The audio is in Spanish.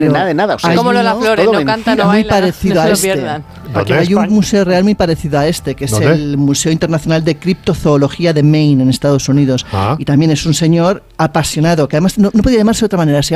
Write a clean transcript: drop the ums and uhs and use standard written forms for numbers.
de nada. O sea, Es como lo de las flores, no canta, no baila, no se lo pierdan. Hay un museo real muy parecido a este, que es el Museo Internacional de Criptozoología de Maine, en Estados Unidos. Y también es un señor apasionado, que además no podía llamarse de otra manera, se